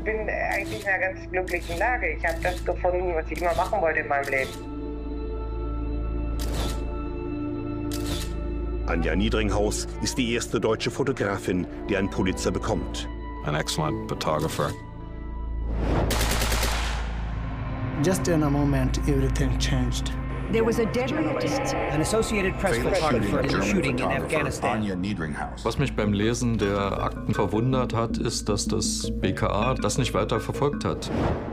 bin eigentlich in einer ganz glücklichen Lage. Ich habe das gefunden, was ich immer machen wollte in meinem Leben. Anja Niedringhaus ist die erste deutsche Fotografin, die einen Pulitzer bekommt. An excellent photographer. Just in a moment, everything changed. There was a deadly attack. An Associated Press photographer in a shooting in Afghanistan. Anja Niedringhaus. Was mich beim Lesen der Akten verwundert hat, ist, dass das BKA das nicht weiter verfolgt hat.